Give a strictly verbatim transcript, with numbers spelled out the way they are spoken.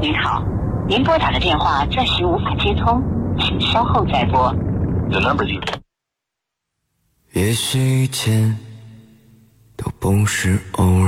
您好，您拨打的电话暂时无法接通，请稍后再拨。 The number you。 也许一切都不是偶然。